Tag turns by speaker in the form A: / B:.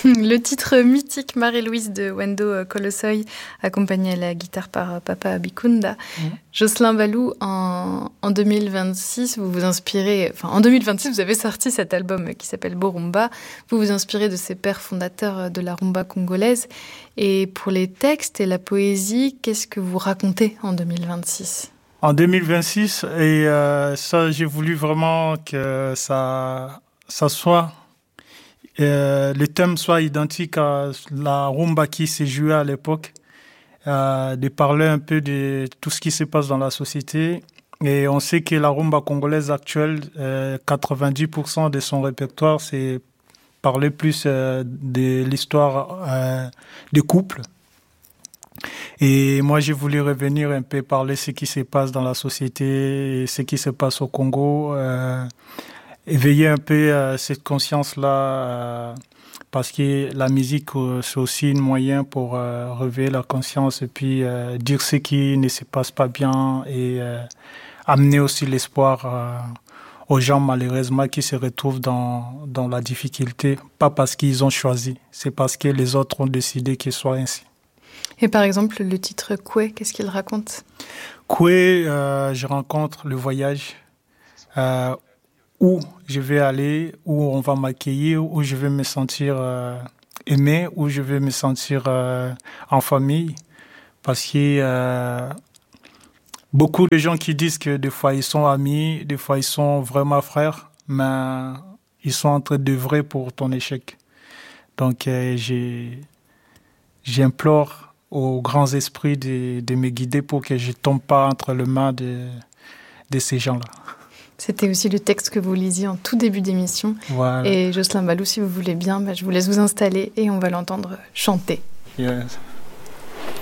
A: Le titre mythique Marie-Louise de Wendo Colossoy, accompagné à la guitare par Papa Bikunda. Jocelyn Ballou, en 2026, vous vous inspirez... Enfin, en 2026, vous avez sorti cet album qui s'appelle Borumba. Vous vous inspirez de ces pères fondateurs de la rumba congolaise. Et pour les textes et la poésie, qu'est-ce que vous racontez en 2026 ?
B: En 2026, ça, j'ai voulu vraiment que ça soit... le thème soit identique à la rumba qui s'est jouée à l'époque, de parler un peu de tout ce qui se passe dans la société. Et on sait que la rumba congolaise actuelle, 90% de son répertoire, c'est parler plus de l'histoire des couples. Et moi, j'ai voulu revenir un peu parler ce qui se passe dans la société, et ce qui se passe au Congo, éveiller un peu cette conscience-là, parce que la musique, c'est aussi un moyen pour réveiller la conscience et puis dire ce qui ne se passe pas bien et amener aussi l'espoir aux gens, malheureusement, qui se retrouvent dans la difficulté, pas parce qu'ils ont choisi, c'est parce que les autres ont décidé qu'il soit ainsi.
A: Et par exemple, le titre « Koué », qu'est-ce qu'il raconte ?
B: Koué, je rencontre le voyage, où je vais aller, où on va m'accueillir, où je vais me sentir aimé, où je vais me sentir en famille. Parce que beaucoup de gens qui disent que des fois ils sont amis, des fois ils sont vraiment frères, mais ils sont en train d'œuvrer pour ton échec. Donc j'implore aux grands esprits de me guider pour que je ne tombe pas entre les mains de ces gens-là.
A: C'était aussi le texte que vous lisiez en tout début d'émission.
B: Voilà.
A: Et Jocelyn Ballou, si vous voulez bien, je vous laisse vous installer et on va l'entendre chanter.
B: Yes.